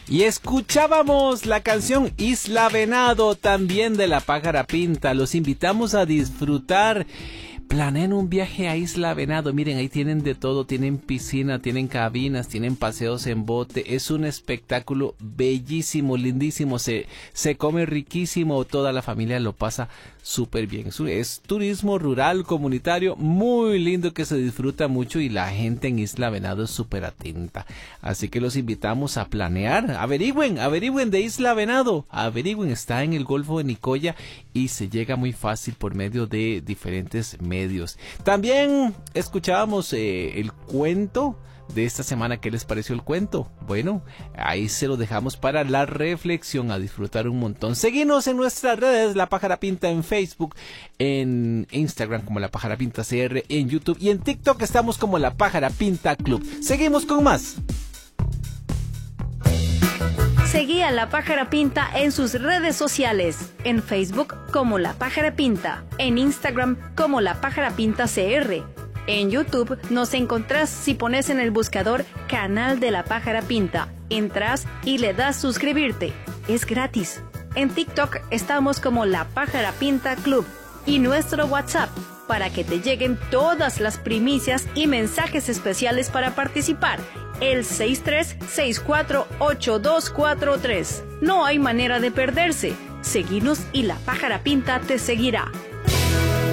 Y escuchábamos la canción Isla Venado, también de La Pájara Pinta. Los invitamos a disfrutar. Planeen un viaje a Isla Venado. Miren, ahí tienen de todo. Tienen piscina, tienen cabinas, tienen paseos en bote. Es un espectáculo bellísimo, lindísimo. Se come riquísimo. Toda la familia lo pasa súper bien. Es turismo rural, comunitario, muy lindo, que se disfruta mucho, y la gente en Isla Venado es súper atenta. Así que los invitamos a planear. Averigüen de Isla Venado. Averigüen, está en el Golfo de Nicoya y se llega muy fácil por medio de diferentes medios. También escuchábamos el cuento de esta semana. ¿Qué les pareció el cuento? Bueno, ahí se lo dejamos para la reflexión, a disfrutar un montón. Seguinos en nuestras redes, La Pájara Pinta, en Facebook, en Instagram como La Pájara Pinta CR, en YouTube y en TikTok estamos como La Pájara Pinta Club. Seguimos con más. Seguí a La Pájara Pinta en sus redes sociales, en Facebook como La Pájara Pinta, en Instagram como La Pájara Pinta CR. En YouTube nos encontrás si pones en el buscador Canal de La Pájara Pinta. Entras y le das suscribirte. Es gratis. En TikTok estamos como La Pájara Pinta Club. Y nuestro WhatsApp, para que te lleguen todas las primicias y mensajes especiales para participar. El 63648243. No hay manera de perderse. Seguinos y La Pájara Pinta te seguirá.